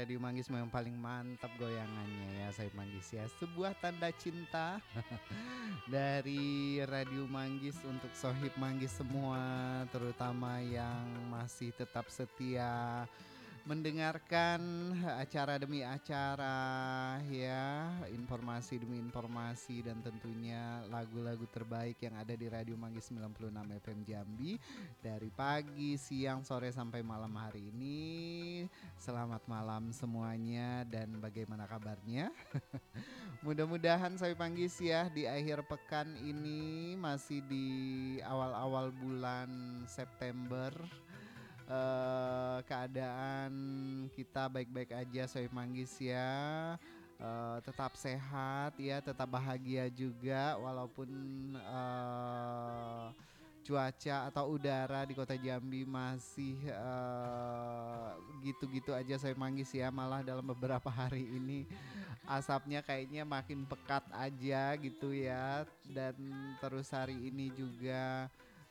Radio Manggis memang paling mantap goyangannya ya Sohib Manggis ya. Sebuah tanda cinta dari Radio Manggis untuk Sohib Manggis semua, terutama yang masih tetap setia mendengarkan acara demi acara ya, informasi demi informasi dan tentunya lagu-lagu terbaik yang ada di Radio Manggis 96 FM Jambi dari pagi, siang, sore sampai malam hari ini. Selamat malam semuanya dan bagaimana kabarnya? Mudah-mudahan saya Panggis ya di akhir pekan ini masih di awal-awal bulan September, keadaan kita baik-baik aja Sohib Manggis ya. Tetap sehat ya, tetap bahagia juga walaupun cuaca atau udara di kota Jambi masih gitu-gitu aja Sohib Manggis ya. Malah dalam beberapa hari ini asapnya kayaknya makin pekat aja gitu ya. Dan terus hari ini juga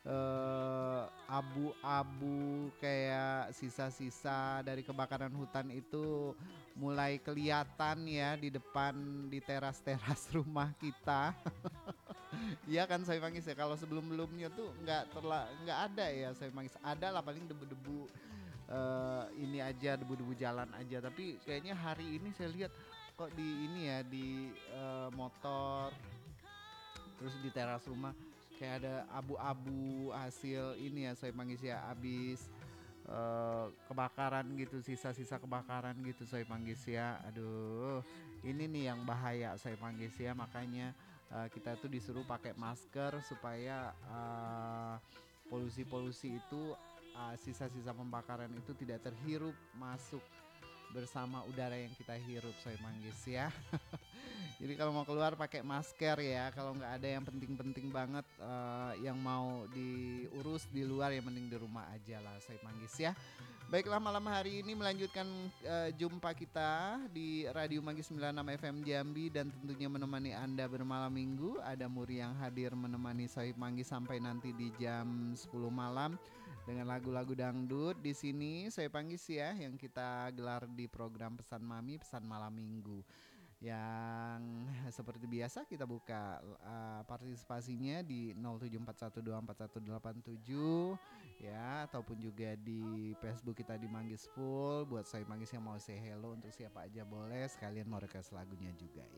abu-abu kayak sisa-sisa dari kebakaran hutan itu mulai kelihatan ya di depan, di teras-teras rumah kita. Iya kan saya Manggis ya, kalau sebelum-belumnya tuh nggak ada ya saya Manggis. Ada lah paling debu-debu ini aja, debu-debu jalan aja. Tapi kayaknya hari ini saya lihat kok di ini ya, di motor terus di teras rumah kayak ada abu-abu hasil ini ya saya Manggis ya, habis kebakaran gitu, sisa-sisa kebakaran gitu saya Manggis ya. Aduh, ini nih yang bahaya saya Manggis ya. Makanya kita tuh disuruh pakai masker supaya polusi-polusi itu, sisa-sisa pembakaran itu tidak terhirup masuk bersama udara yang kita hirup saya Manggis ya. Jadi kalau mau keluar pakai masker ya. Kalau nggak ada yang penting-penting banget yang mau diurus di luar, ya mending di rumah aja lah saya Manggis ya. Baiklah, malam hari ini melanjutkan jumpa kita di Radio Manggis 96 FM Jambi dan tentunya menemani Anda bermalam minggu. Ada Muri yang hadir menemani Sohib Manggis sampai nanti di jam 10 malam dengan lagu-lagu dangdut. Di sini Sohib Manggis ya yang kita gelar di program Pesan Mami, Pesan Malam Minggu. Yang seperti biasa kita buka partisipasinya di 0741241187 ya, ataupun juga di Facebook kita di Manggis Full. Buat saya Manggis yang mau say hello untuk siapa aja boleh, sekalian mau request lagunya juga